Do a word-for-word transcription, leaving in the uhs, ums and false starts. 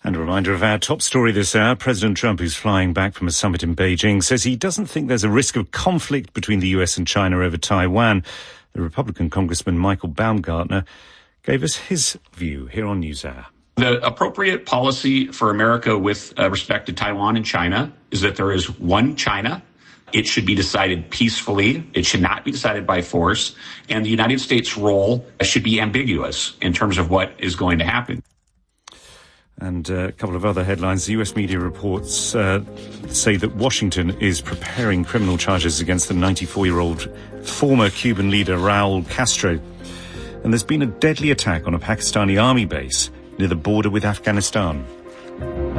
And a reminder of our top story this hour. President Trump, who's flying back from a summit in Beijing, says he doesn't think there's a risk of conflict between the U S and China over Taiwan. The Republican Congressman Michael Baumgartner gave us his view here on NewsHour. The appropriate policy for America with uh, respect to Taiwan and China is that there is one China. It should be decided peacefully. It should not be decided by force. And the United States' role should be ambiguous in terms of what is going to happen. And uh, a couple of other headlines. The U S media reports uh, say that Washington is preparing criminal charges against the ninety-four-year-old former Cuban leader Raul Castro. And there's been a deadly attack on a Pakistani army base near the border with Afghanistan.